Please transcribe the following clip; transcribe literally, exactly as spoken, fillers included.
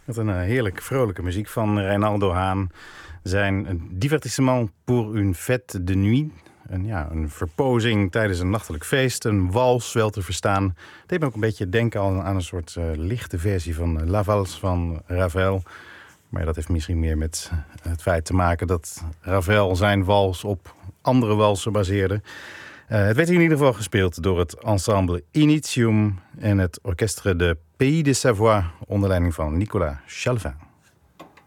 Wat een uh, heerlijk vrolijke muziek van Reynaldo Haan. Zijn divertissement pour une fête de nuit. Een, ja, een verpozing tijdens een nachtelijk feest. Een wals, wel te verstaan. Het deed me ook een beetje denken aan, aan een soort uh, lichte versie van uh, La Valse van Ravel. Maar dat heeft misschien meer met het feit te maken dat Ravel zijn wals op andere walsen baseerde. Uh, het werd hier in ieder geval gespeeld door het ensemble Initium en het orchestre de Pays de Savoie onder leiding van Nicolas Chalvin.